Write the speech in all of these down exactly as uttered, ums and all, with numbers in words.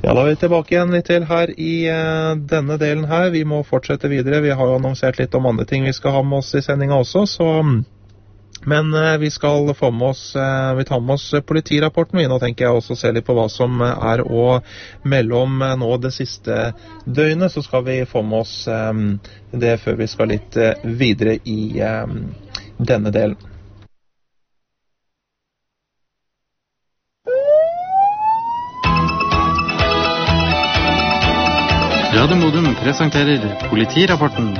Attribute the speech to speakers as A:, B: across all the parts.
A: Ja, da er vi tilbake igjen litt til her i uh, denne delen her. Vi må fortsette videre. Vi har jo annonsert litt om andre ting vi skal ha med oss i sendingen også, så... Men uh, vi skal få med oss, uh, vi tar med oss politirapporten. Nå tenker jeg også se litt på hva som er å mellom uh, nå det siste døgnet, så skal vi få med oss um, det før vi skal litt uh, videre i um, denne delen.
B: Radio Modum presenterer politirapporten.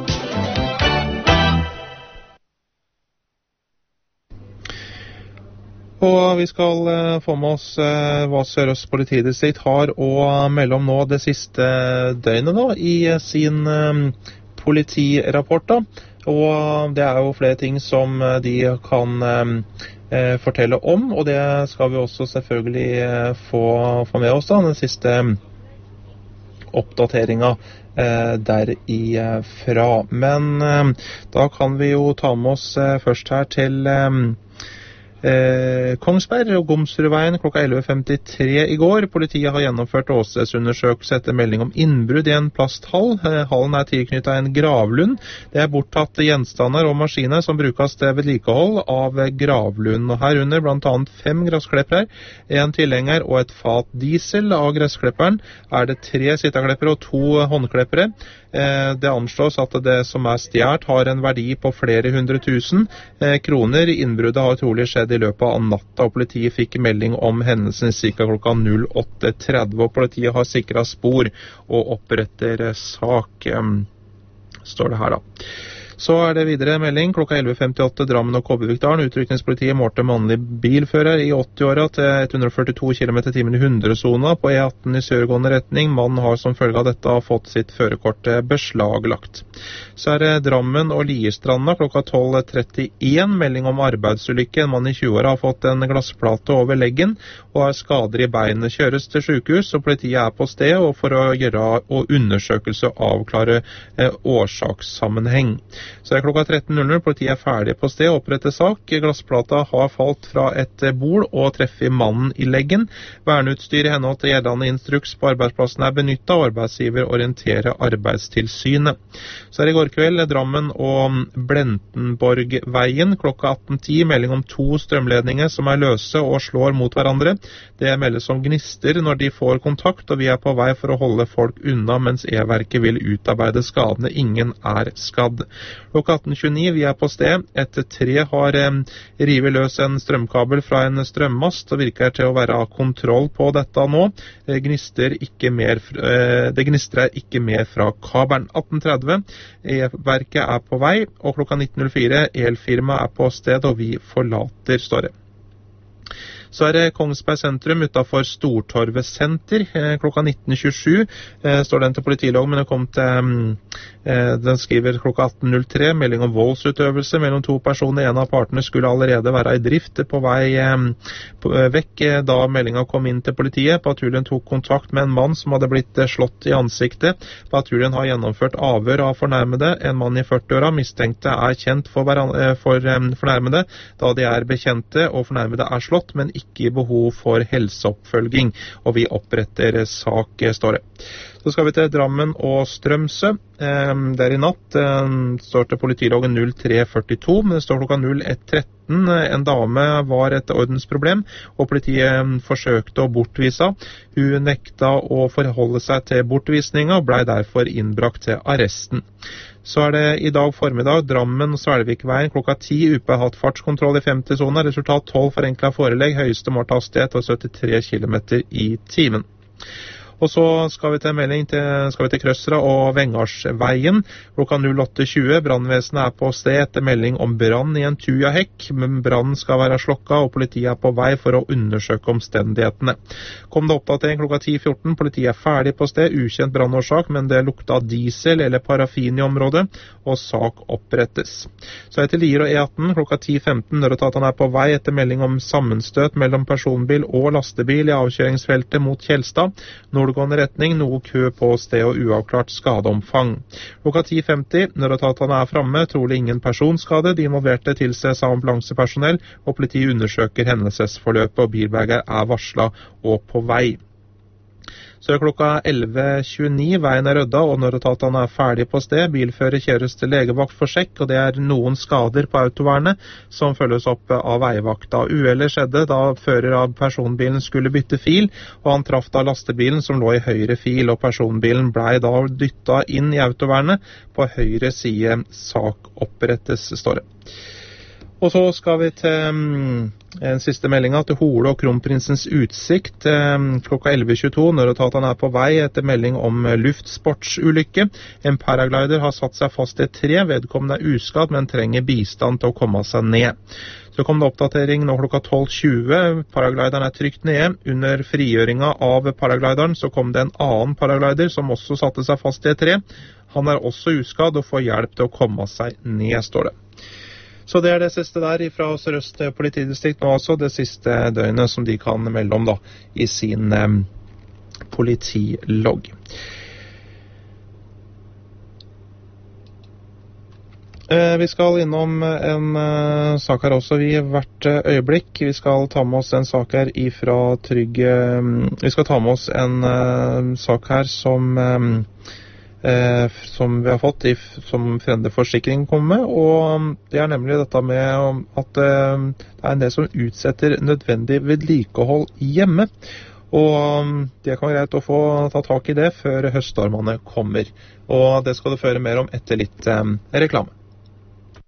A: Og vi skal uh, få med oss uh, hva Sør-Øst politidistrikt har og mellom nå det siste døgnet nå i uh, sin uh, politirapport da. Og det er jo flere ting som uh, de kan uh, uh, fortelle om, og det skal vi også selvfølgelig uh, få, få med oss da, den siste uh, oppdateringen uh, derifra. Men uh, da kan vi jo ta med oss uh, først her til... Um, Eh, Kongsberg og Gomsrudveien klokka elleve femtitre i går. Politiet har gjennomført åstedsundersøkelse etter melding om innbrudd i en plasthall. Eh, hallen er tilknyttet en gravlund. Det er borttatt gjenstander og maskiner som brukes til vedlikehold av gravlund. Og herunder blant annet fem gressklippere, en tilhenger og et fat diesel. Av gressklipperen er det tre sitteklippere og to håndklippere. Eh, det anslås at det som er stjert har en verdi på flere hundre tusen eh, kroner. Innbruddet har trolig skjedd i løpet av natta, og politiet fikk melding om hendelsen cirka klokka åtte tretti, og politiet har sikret spor og oppretter sak, står det her da. Så er det videre melding klokka elleve femtiåtte Drammen og Kobbervikdalen. Utrykningspolitiet målte mannlig bilfører i åtti-åra til ett hundre førtito kilometer i timen i hundre-sona på E atten i sørgående retning. Mannen har som følge av dette fått sitt førerkort beslaglagt. Så er det Drammen og Lierstranda klokka tolv trettien. Melding om arbeidsulykke. En mann i tjue-åra har fått en glassplate over leggen og har skader i beinet. Kjøres til sykehus, og politiet er på sted og for å gjøre og undersøkelse og avklare eh, årsakssammenheng. Så er det klokka tretten null null, politiet er ferdig på sted, oppretter sak. Glassplata har falt fra et bord og treffer mannen i leggen. Verneutstyr i henhold til gjeldende instruks på arbeidsplassen er benyttet, og arbeidsgiver orienterer arbeidstilsynet. Så er det i går kveld Drammen og Blentenborgveien klokka atten ti, melding om to strømledninger som er løse og slår mot hverandre. Det meldes om gnister når de får kontakt, og vi er på vei for å holde folk unna mens E-verket vil utarbeide skadene. Ingen er skadd. Klokka atten tjueni, vi er på sted. Et tre har eh, rivet løs en strømkabel fra en strømmast, og virker til å være kontroll på dette nå. Det gnister ikke mer, eh, det gnistrer ikke mer fra kabelen. atten tretti, E-verket er på vei, og klokka nitten null fire, elfirma er på sted, og vi forlater, står det. Så er det Kongsberg sentrum utenfor Stortorvet senter, eh, klokka nitten tjuesju, eh, står den til politilog, men det kom til, eh, den skriver klokka atten null tre, melding om voldsutøvelse mellom to personer. En av partene skulle allerede være i drift på vei eh, på, eh, vekk eh, da meldingen kom inn til politiet. Patruljen tok kontakt med en mann som hadde blitt eh, slått i ansiktet. Patruljen har gjennomført avhør av fornærmede. En mann i førti-åra mistenkte er kjent for, eh, for eh, fornærmede, da de er bekjente og fornærmede er slått, men ikke ikke behov for helseoppfølging, og vi oppretter sak, står det. Så skal vi til Drammen og Strømsø. Der i natt står det politiloggen null tre førtito, men det står klokka null ett tretten. En dame var et ordensproblem, og politiet forsøkte å bortvise. Hun nekta å forholde seg til bortvisninga og ble derfor innbrakt til arresten. Så er det i dag formiddag Drammen og Svelvikveien klokka ti, U P hatt fartskontroll i femti-sona, resultat tolv forenklet forelegg, høyeste målhastighet og syttitre kilometer i timen. Og så skal vi til melding til, skal vi til Krøsra og Vengarsveien klokka null åtte tjue. Brannvesenet er på sted etter melding om brann i en tujahekk, men brannen skal være slokka, og politiet er på vei for å undersøke omstendighetene. Kom det oppdatering klokka ti fjorten, politiet er ferdig på sted, ukjent brannårsak, men det lukta diesel eller parafin i området, og sak opprettes. Så etter Lier og E atten klokka ti femten, nødetatene er på vei etter melding om sammenstøt mellom personbil og lastebil i avkjøringsfeltet mot Kjelstad. Nordgående retning, noe kø på sted og uavklart skadeomfang. Klokka ti femti, nødetatene er fremme, trolig ingen personskade. De involverte tilses av ambulansepersonell, og politiet undersøker hendelsesforløpet, og bilberger er varslet og på vei. Så det er klokka elleve tjueni, veien er rydda, og nødetatene er ferdig på sted. Bilfører kjøres til legevakt for sjekk, og det er noen skader på autovernet som følges opp av veivakta. Uhellet skjedde da fører av personbilen skulle bytte fil, og han traff da lastebilen som lå i høyre fil, og personbilen ble da dyttet inn i autovernet på høyre side. Sak opprettes, står det. Og så skal vi til um, en siste melding til Hole og Kronprinsens utsikt um, klokka elleve tjueto, når etatene er på vei etter melding om luftsportsulykke. En paraglider har satt seg fast i et tre, vedkommende er uskadd, men trenger bistand til å komme seg ned. Så kom det oppdatering nå klokka tolv tjue, paraglideren er trygt nede. Under frigjøringa av paraglideren så kom det en annen paraglider som også satte seg fast i et tre. Han er også uskadd og får hjelp til å komme seg ned, står det. Så det er det siste der fra Sør-Øst politidistrikt nå, altså det siste døgnet som de kan melde om da, i sin eh, politilogg. Eh, vi skal innom en eh, sak her også, vi hvert øyeblikk. Vi skal ta med oss en sak her ifra Trygg. Eh, vi skal ta med oss en eh, sak her som... Eh, Eh, som vi har fått i, som Frendeforsikring kommer med, og det er nemlig dette med at eh, det er en del som utsetter nødvendig vedlikehold hjemme, og det kan være greit å få ta tak i det før høststormene kommer, og det skal du føre mer om etter litt eh, reklame.